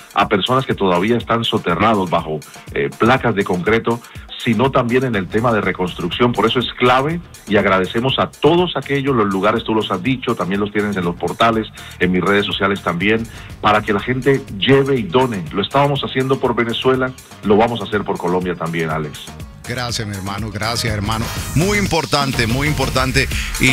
a personas que todavía están soterrados bajo placas de concreto, sino también en el tema de reconstrucción. Por eso es clave y agradecemos a todos aquellos, los lugares tú los has dicho, también los tienes en los portales, en mis redes sociales también, para que la gente lleve y done. Lo estábamos haciendo por Venezuela, lo vamos a hacer por Colombia también, Alex. Gracias, mi hermano, gracias, hermano. Muy importante, muy importante.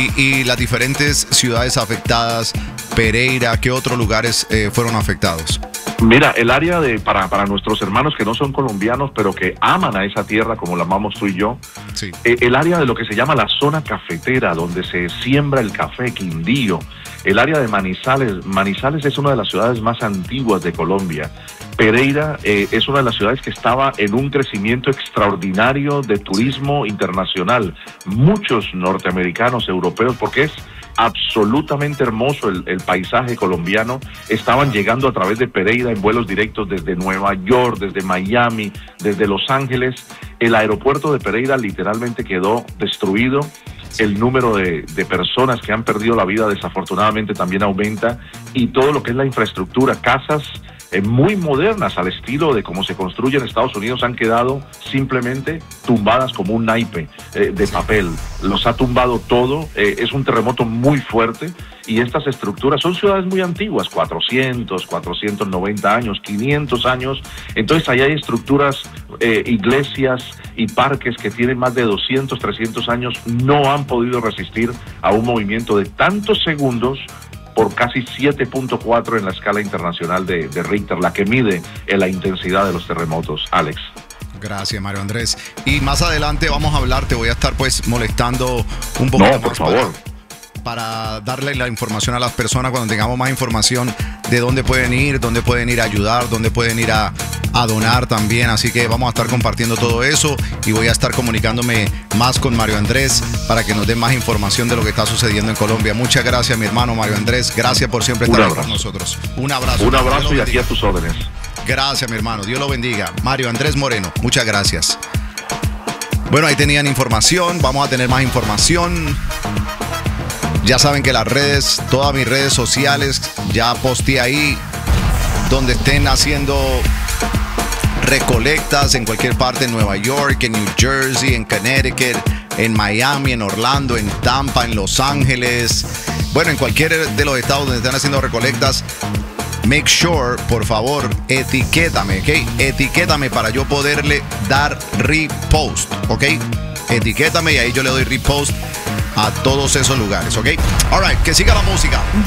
Y las diferentes ciudades afectadas, Pereira, ¿qué otros lugares fueron afectados? Mira, el área para nuestros hermanos que no son colombianos, pero que aman a esa tierra como la amamos tú y yo, sí. El área de lo que se llama la zona cafetera, donde se siembra el café, Quindío, el área de Manizales. Manizales es una de las ciudades más antiguas de Colombia. Pereira es una de las ciudades que estaba en un crecimiento extraordinario de turismo internacional. Muchos norteamericanos, europeos, porque es absolutamente hermoso el paisaje colombiano, estaban llegando a través de Pereira en vuelos directos desde Nueva York, desde Miami, desde Los Ángeles. El aeropuerto de Pereira literalmente quedó destruido. El número de personas que han perdido la vida desafortunadamente también aumenta, y todo lo que es la infraestructura, casas muy modernas al estilo de cómo se construye en Estados Unidos, han quedado simplemente tumbadas como un naipe de papel. Los ha tumbado todo, es un terremoto muy fuerte, y estas estructuras son ciudades muy antiguas, 400, 490 años, 500 años. Entonces allá hay estructuras, iglesias y parques que tienen más de 200, 300 años, no han podido resistir a un movimiento de tantos segundos por casi 7.4 en la escala internacional de Richter, la que mide la intensidad de los terremotos, Alex. Gracias, Mario Andrés. Y más adelante vamos a hablar, te voy a estar pues molestando un poco más. No, por favor. Para darle la información a las personas cuando tengamos más información de dónde pueden ir a ayudar, dónde pueden ir a donar también. Así que vamos a estar compartiendo todo eso y voy a estar comunicándome más con Mario Andrés para que nos dé más información de lo que está sucediendo en Colombia. Muchas gracias, mi hermano Mario Andrés. Gracias por siempre estar con nosotros. Un abrazo. Un abrazo y aquí a tus órdenes. Gracias, mi hermano. Dios lo bendiga. Mario Andrés Moreno, muchas gracias. Bueno, ahí tenían información. Vamos a tener más información. Ya saben que las redes, todas mis redes sociales, ya posteé ahí donde estén haciendo recolectas en cualquier parte, en Nueva York, en New Jersey, en Connecticut, en Miami, en Orlando, en Tampa, en Los Ángeles. Bueno, en cualquier de los estados donde estén haciendo recolectas, make sure, por favor, etiquétame, ¿ok? Etiquétame para yo poderle dar repost, ¿ok? Etiquétame y ahí yo le doy repost a todos esos lugares, ¿ok? All right, que siga la música.